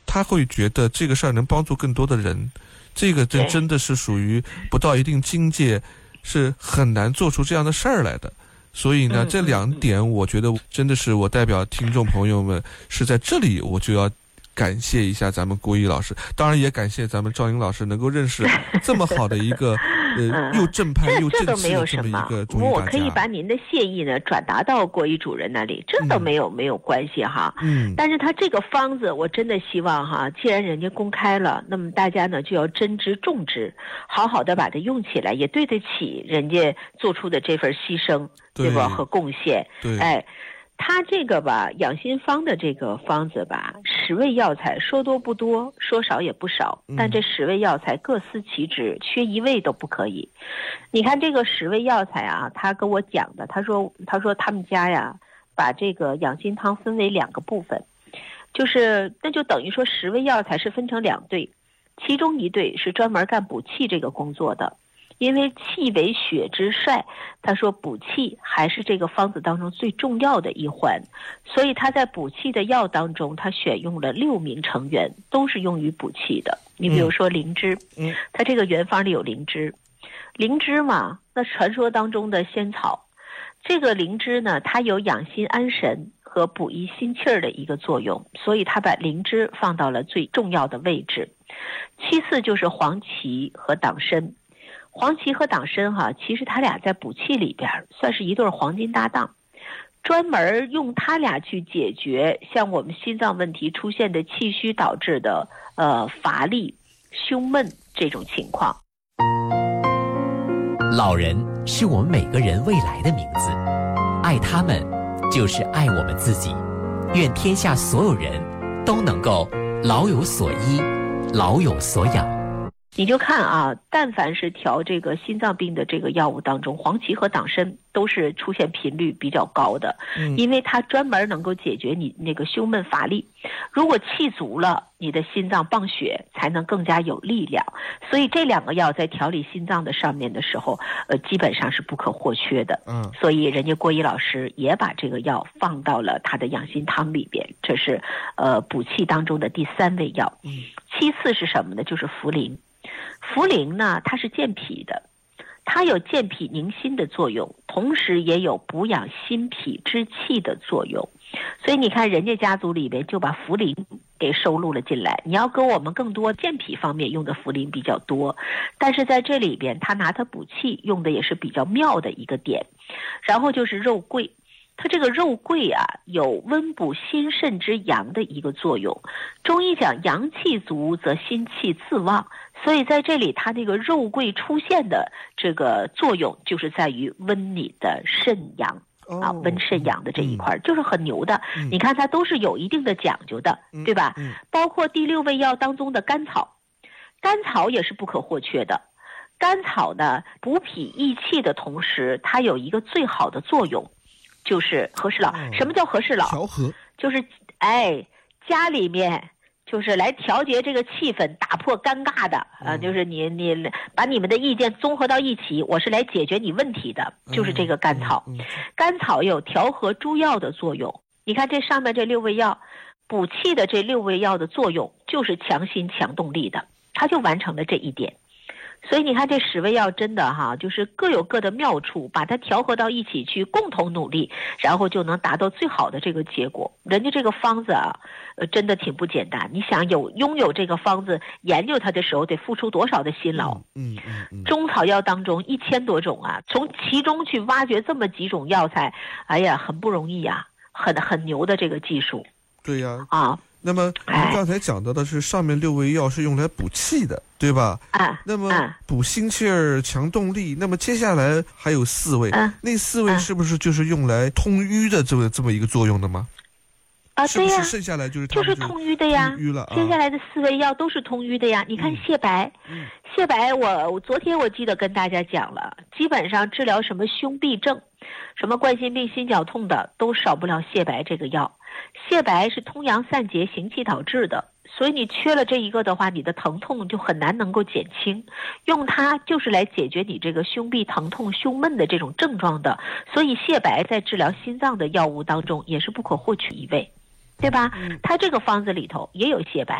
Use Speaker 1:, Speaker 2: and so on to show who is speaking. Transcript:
Speaker 1: 他会觉得这个事儿能帮助更多的人，这个真的是属于不到一定境界是很难做出这样的事儿来的。所以呢，这两点我觉得真的是我代表听众朋友们是在这里我就要感谢一下咱们郭毅老师，当然也感谢咱们赵英老师能够认识这么好的一个又正派又正气的这么一个中医大家。
Speaker 2: 我可以把您的谢意呢转达到郭毅主任那里，这都没有关系哈。但是他这个方子我真的希望哈，既然人家公开了，那么大家呢就要珍之重之，好好的把它用起来，也对得起人家做出的这份牺牲，对吧？和贡献。
Speaker 1: 对，
Speaker 2: 哎。他这个吧，养心方的这个方子吧，10味药材说多不多，说少也不少，但这10味药材各司其职，缺一味都不可以。你看这个10味药材啊，他跟我讲的，他说他们家呀，把这个养心汤分为2个部分，那就等于说10味药材是分成2队，其中1队是专门干补气这个工作的。因为气为血之帅，他说补气还是这个方子当中最重要的一环，所以他在补气的药当中，他选用了6名成员，都是用于补气的。你比如说灵芝，他这个原方里有灵芝，灵芝嘛，那传说当中的仙草，这个灵芝呢，它有养心安神和补益心气儿的一个作用，所以他把灵芝放到了最重要的位置。其次就是黄芪和党参。黄芪和党参哈，其实他俩在补气里边算是一对黄金搭档，专门用他俩去解决像我们心脏问题出现的气虚导致的乏力、胸闷这种情况。
Speaker 3: 老人是我们每个人未来的名字，爱他们就是爱我们自己。愿天下所有人都能够老有所依，老有所养。
Speaker 2: 你就看啊，但凡是调这个心脏病的这个药物当中，黄芪和党参都是出现频率比较高的，因为它专门能够解决你那个胸闷乏力。如果气足了，你的心脏泵血才能更加有力量。所以这2个药在调理心脏的上面的时候，基本上是不可或缺的。所以人家郭毅老师也把这个药放到了他的养心汤里边，这是补气当中的第3味药。其次是什么呢？就是茯苓。茯苓呢，它是健脾的，它有健脾宁心的作用，同时也有补养心脾之气的作用。所以你看人家家族里边就把茯苓给收录了进来。你要跟我们更多健脾方面用的茯苓比较多，但是在这里边他拿它补气用的也是比较妙的一个点。然后就是肉桂，它这个肉桂啊，有温补心肾之阳的一个作用。中医讲阳气足则心气自旺，所以在这里它那个肉桂出现的这个作用就是在于温你的肾阳啊，温肾阳的这一块就是很牛的。你看它都是有一定的讲究的，对吧？包括第6味药当中的甘草，甘草也是不可或缺的。甘草呢，补脾益气的同时，它有一个最好的作用，就是和事佬。什么叫和事佬？
Speaker 1: 调和，
Speaker 2: 就是家里面就是来调节这个气氛，打破尴尬的就是你把你们的意见综合到一起，我是来解决你问题的，就是这个甘草。甘草有调和诸药的作用。你看这上面这6味药，补气的这6味药的作用就是强心强动力的，它就完成了这一点。所以你看这10味药真的哈，就是各有各的妙处，把它调和到一起去，共同努力，然后就能达到最好的这个结果。人家这个方子啊，真的挺不简单。你想拥有这个方子，研究它的时候得付出多少的辛劳？中草药当中1000多种啊，从其中去挖掘这么几种药材，哎呀，很不容易啊，很牛的这个技术。
Speaker 1: 对呀，那么您刚才讲到的是上面6味药是用来补气的，对吧？那么补心气儿、强动力，那么接下来还有4味，那4味是不是就是用来通瘀的这么一个作用的吗？对呀，剩下来就是
Speaker 2: 通瘀的呀。
Speaker 1: 通瘀了，
Speaker 2: 接下来的4味药都是通瘀的呀。你看泻白，泻白我昨天我记得跟大家讲了，基本上治疗什么胸痹症、什么冠心病、心绞痛的都少不了泻白这个药。泻白是通阳散结、行气导滞的，所以你缺了这一个的话，你的疼痛就很难能够减轻。用它就是来解决你这个胸痹疼痛、胸闷的这种症状的，所以泻白在治疗心脏的药物当中也是不可或缺一味，对吧？它这个方子里头也有泻白。